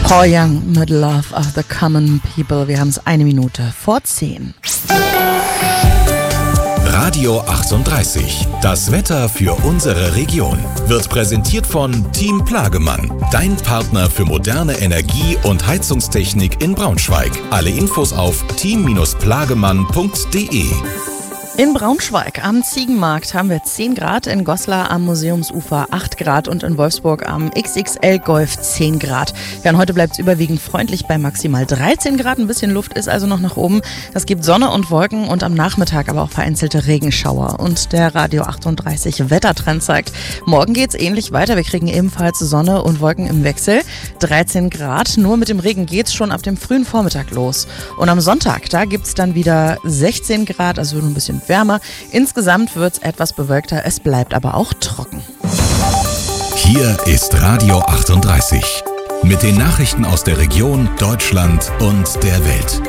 Paul Young mit Love of the Common People. Wir haben es 1:01 Radio 38. Das Wetter für unsere Region wird präsentiert von Team Plagemann. Dein Partner für moderne Energie- und Heizungstechnik in Braunschweig. Alle Infos auf team-plagemann.de. In Braunschweig am Ziegenmarkt haben wir 10 Grad, in Goslar am Museumsufer 8 Grad und in Wolfsburg am XXL Golf 10 Grad. Ja, und heute bleibt es überwiegend freundlich bei maximal 13 Grad. Ein bisschen Luft ist also noch nach oben. Es gibt Sonne und Wolken und am Nachmittag aber auch vereinzelte Regenschauer. Und der Radio 38 Wettertrend zeigt, morgen geht's ähnlich weiter. Wir kriegen ebenfalls Sonne und Wolken im Wechsel. 13 Grad, nur mit dem Regen geht's schon ab dem frühen Vormittag los. Und am Sonntag, da gibt's dann wieder 16 Grad, also ein bisschen wärmer. Insgesamt wird es etwas bewölkter, es bleibt aber auch trocken. Hier ist Radio 38 mit den Nachrichten aus der Region, Deutschland und der Welt.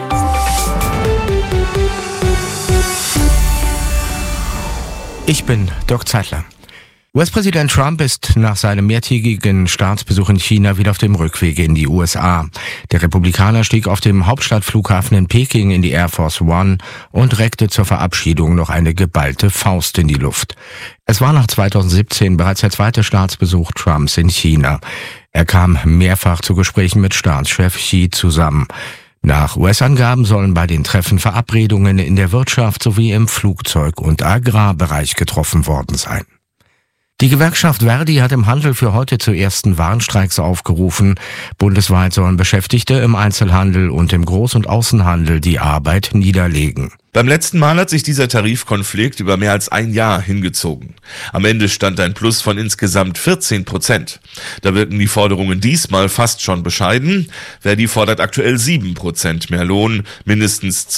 Ich bin Dirk Zeitler. US-Präsident Trump ist nach seinem mehrtägigen Staatsbesuch in China wieder auf dem Rückweg in die USA. Der Republikaner stieg auf dem Hauptstadtflughafen in Peking in die Air Force One und reckte zur Verabschiedung noch eine geballte Faust in die Luft. Es war nach 2017 bereits der zweite Staatsbesuch Trumps in China. Er kam mehrfach zu Gesprächen mit Staatschef Xi zusammen. Nach US-Angaben sollen bei den Treffen Verabredungen in der Wirtschaft sowie im Flugzeug- und Agrarbereich getroffen worden sein. Die Gewerkschaft Verdi hat im Handel für heute zu ersten Warnstreiks aufgerufen. Bundesweit sollen Beschäftigte im Einzelhandel und im Groß- und Außenhandel die Arbeit niederlegen. Beim letzten Mal hat sich dieser Tarifkonflikt über mehr als ein Jahr hingezogen. Am Ende stand ein Plus von insgesamt 14%. Da wirken die Forderungen diesmal fast schon bescheiden. Verdi fordert aktuell 7% mehr Lohn, mindestens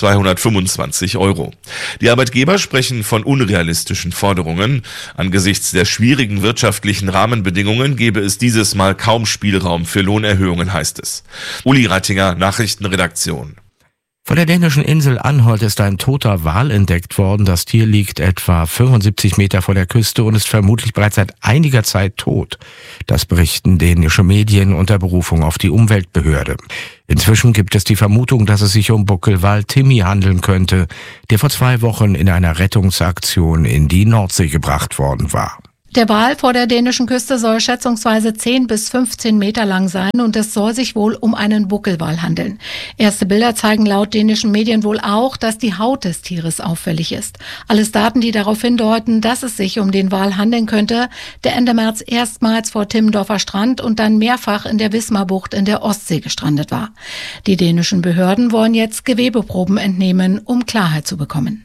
225 €. Die Arbeitgeber sprechen von unrealistischen Forderungen. Angesichts der schwierigen wirtschaftlichen Rahmenbedingungen gebe es dieses Mal kaum Spielraum für Lohnerhöhungen, heißt es. Uli Rattinger, Nachrichtenredaktion. Vor der dänischen Insel Anholt ist ein toter Wal entdeckt worden. Das Tier liegt etwa 75 Meter vor der Küste und ist vermutlich bereits seit einiger Zeit tot. Das berichten dänische Medien unter Berufung auf die Umweltbehörde. Inzwischen gibt es die Vermutung, dass es sich um Buckelwal Timmy handeln könnte, der vor 2 Wochen in einer Rettungsaktion in die Nordsee gebracht worden war. Der Wal vor der dänischen Küste soll schätzungsweise 10 bis 15 Meter lang sein und es soll sich wohl um einen Buckelwal handeln. Erste Bilder zeigen laut dänischen Medien wohl auch, dass die Haut des Tieres auffällig ist. Alles Daten, die darauf hindeuten, dass es sich um den Wal handeln könnte, der Ende März erstmals vor Timmendorfer Strand und dann mehrfach in der Wismarbucht in der Ostsee gestrandet war. Die dänischen Behörden wollen jetzt Gewebeproben entnehmen, um Klarheit zu bekommen.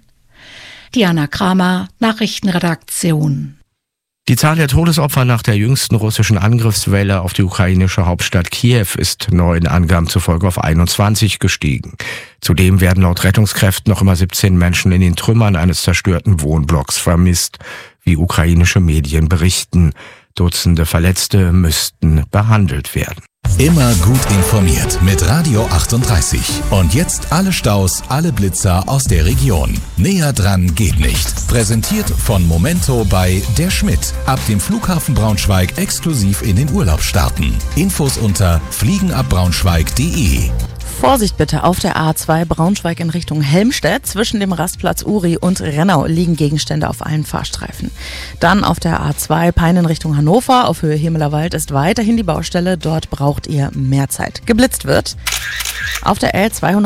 Diana Kramer, Nachrichtenredaktion. Die Zahl der Todesopfer nach der jüngsten russischen Angriffswelle auf die ukrainische Hauptstadt Kiew ist neuen Angaben zufolge auf 21 gestiegen. Zudem werden laut Rettungskräften noch immer 17 Menschen in den Trümmern eines zerstörten Wohnblocks vermisst, wie ukrainische Medien berichten. Dutzende Verletzte müssten behandelt werden. Immer gut informiert mit Radio 38. Und jetzt alle Staus, alle Blitzer aus der Region. Näher dran geht nicht. Präsentiert von Momento bei Der Schmidt. Ab dem Flughafen Braunschweig exklusiv in den Urlaub starten. Infos unter fliegenabbraunschweig.de. Vorsicht bitte, auf der A2 Braunschweig in Richtung Helmstedt. Zwischen dem Rastplatz Uri und Rennau liegen Gegenstände auf allen Fahrstreifen. Dann auf der A2 Peine in Richtung Hannover. Auf Höhe Hemeler Wald ist weiterhin die Baustelle. Dort braucht ihr mehr Zeit. Geblitzt wird auf der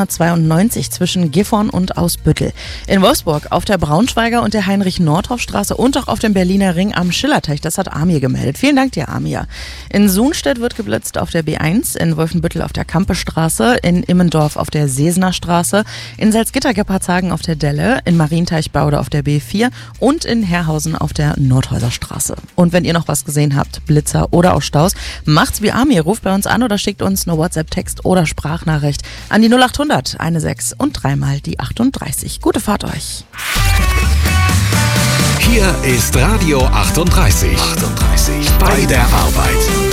L292 zwischen Gifhorn und Ausbüttel. In Wolfsburg auf der Braunschweiger und der Heinrich-Nordhoff-Straße und auch auf dem Berliner Ring am Schillerteich. Das hat Amir gemeldet. Vielen Dank dir, Amir. In Sunstedt wird geblitzt auf der B1, in Wolfenbüttel auf der Kampestraße, in Immendorf auf der Sesener Straße, in Salzgitter-Geppardshagen auf der Delle, in Marienteichbaude auf der B4 und in Herrhausen auf der Nordhäuser Straße. Und wenn ihr noch was gesehen habt, Blitzer oder auch Staus, macht's wie Amir, ruft bei uns an oder schickt uns eine WhatsApp-Text oder Sprachnachricht an die 0800 16 und 3 die 38. Gute Fahrt euch. Hier ist Radio 38. Bei der Arbeit.